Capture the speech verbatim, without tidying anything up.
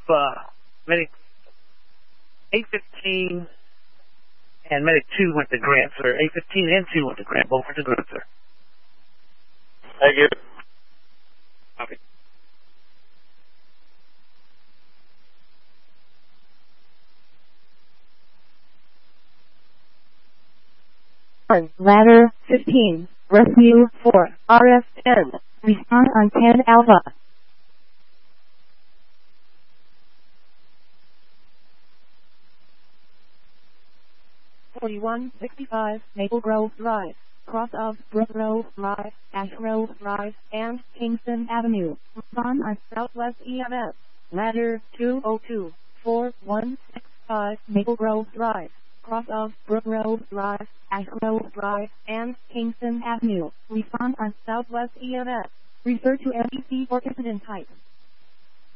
uh, medic eight fifteen and medic two went to Grant, sir. eight fifteen and two went to Grant. Both went to Grant, sir. Thank you. Copy. Ladder fifteen, Rescue four, R F ten, respond on ten Alpha. forty-one sixty-five Maple Grove Drive, cross of Brook Grove Drive, Ash Grove Drive, and Kingston Avenue. Respond on Southwest E M S. Ladder two oh two, four one six five Maple Grove Drive, cross of Brook Grove Drive, Ash Grove Drive, and Kingston Avenue. Respond on Southwest E M S. Refer to M E C for incident type.